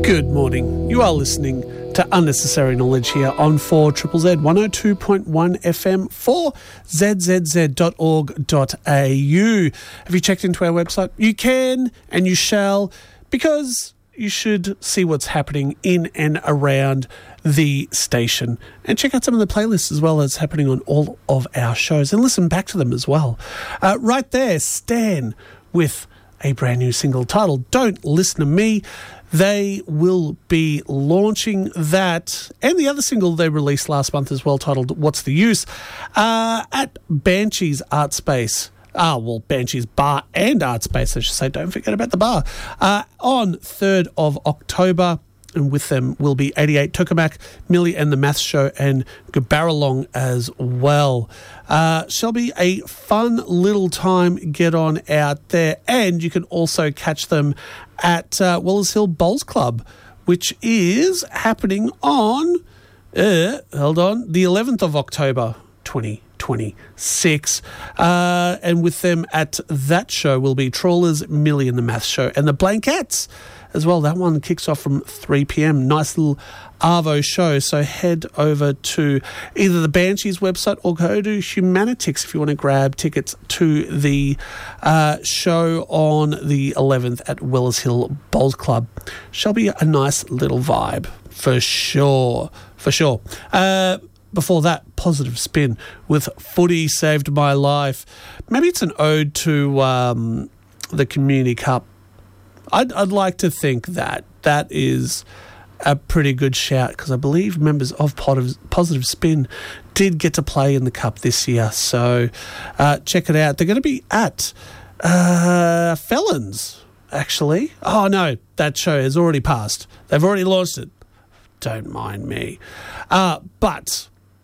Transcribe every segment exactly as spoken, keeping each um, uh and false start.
Good morning. You are listening to Unnecessary Knowledge here on four Z Z Z one oh two point one F M four Z Z Z dot org dot A U. Have you checked into our website? You can and you shall, because you should see what's happening in and around the station and check out some of the playlists as well as happening on all of our shows and listen back to them as well. Uh, right there, Stan with a brand new single titled Don't Listen to Me. They will be launching that and the other single they released last month as well, titled What's the Use, uh, at Banshees Art Space. Ah, well, Banshees Bar and Art Space, I should say. Don't forget about the bar. Uh, on third of October, and with them will be eighty-eight Tokamak, Millie and the Math Show, and Gubaralong as well. Uh, shall be a fun little time. Get on out there. And you can also catch them at uh, Wellers Hill Bowls Club, which is happening on, uh, hold on, the eleventh of October, twenty twenty-six. Uh, and with them at that show will be Trawlers, Millie and the Math Show, and the Blankettes as well. That one kicks off from three p.m. Nice little Arvo show. So head over to either the Banshees website or go to Humanitix if you want to grab tickets to the uh, show on the eleventh at Wellers Hill Bowls Club. Shall be a nice little vibe for sure. For sure. Uh, Before that, Positive Spin with Footy Saved My Life. Maybe it's an ode to um, the Community Cup. I'd, I'd like to think that that is a pretty good shout, because I believe members of Positive Spin did get to play in the Cup this year. So uh, check it out. They're going to be at uh, Felons, actually. Oh, no, that show has already passed. They've already launched it. Don't mind me. Uh, but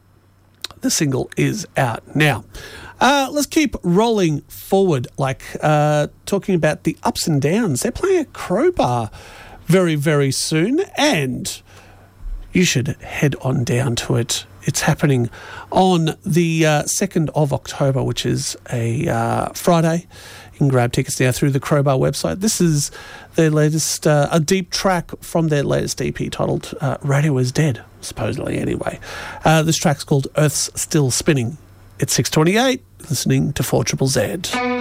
the single is out now. Uh, let's keep rolling forward, like uh, talking about the Ups and Downs. They're playing at Crowbar very, very soon, and you should head on down to it. It's happening on the uh, second of October, which is a uh, Friday. You can grab tickets now through the Crowbar website. This is their latest, uh, a deep track from their latest E P titled uh, Radio Is Dead, supposedly anyway. Uh, this track's called Earth's Still Spinning. It's six twenty-eight, listening to four Z Z Z.